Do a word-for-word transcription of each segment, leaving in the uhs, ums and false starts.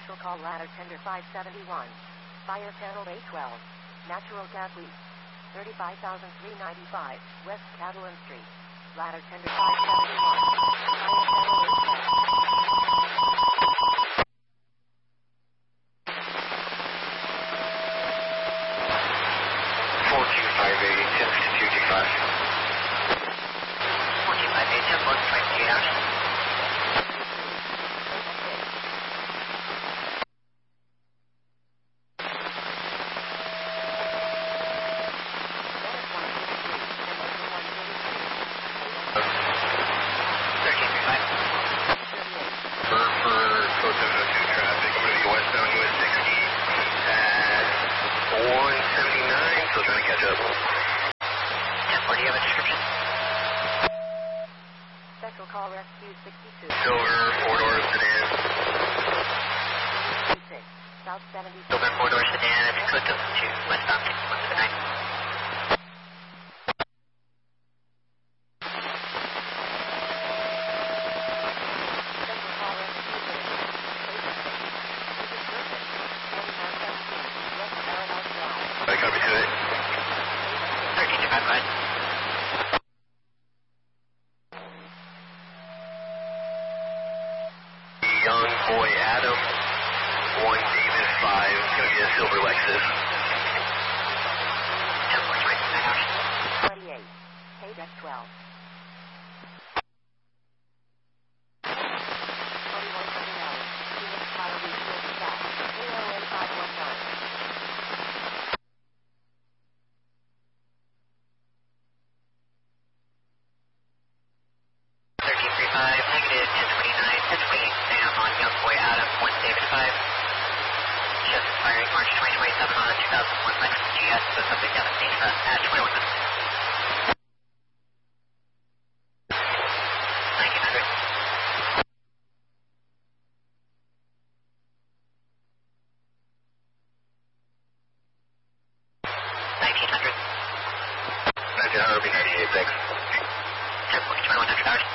Special call ladder tender five seventy-one. Fire channel A twelve. Natural gas leak. thirty-five thousand three hundred ninety-five, West Catalan Street. Ladder tender five seventy-one. Fire channel A twelve. four two five eight, ten fifty-two G five. four two five eight, ten one, twenty-eight hours. Special call rescue sixty-two. Silver, four-door sedan. six, South seventy. Silver, four-door sedan, it's code two, westbound six one seven nine. Special call rescue West Paradise Drive. I copy to it. thirteen to five five. Young boy Adam, one David five, it's going to be a silver Lexus. ten four twenty-nine hours. twenty-eight, K deck twelve. twenty-one twenty hours, Phoenix Power Refuel Dispatch, A O N five one nine. thirteen three five, negative ten twenty-nine, ten twenty-eight, Sam on Young Boy Adam, one David five. Just expiring March twenty twenty-seven on a two thousand one Lexus G S, so something down at at twenty-one minutes. nineteen hundred. nineteen hundred. nineteen hundred will be ninety-eight, thanks. ten forty, twenty-one hundred hours.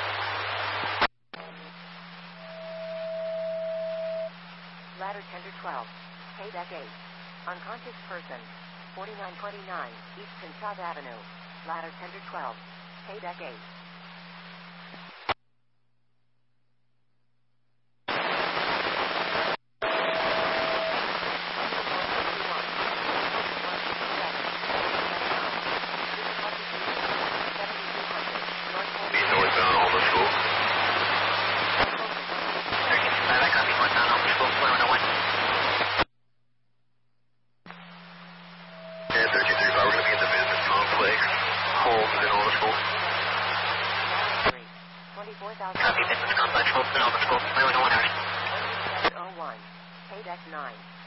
Ladder tender twelve, K deck eight. Unconscious person, forty-nine twenty-nine, East Pinchot Avenue. Ladder tender twelve, K deck eight. Northbound Homer School. thirteen five, I copy northbound Homer School, one oh one. And thirteen three five, we're going to be in the business complex, Holmes and Homer School. twenty-four thousand. Copy business complex, Holmes and Homer School, one oh one hours. oh one, K deck nine.